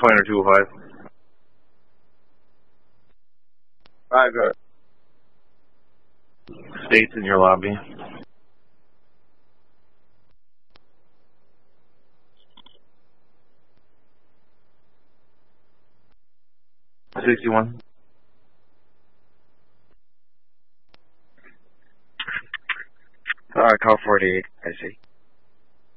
Pointer 205. Alright, good. States in your lobby. $61. Call 48, I see.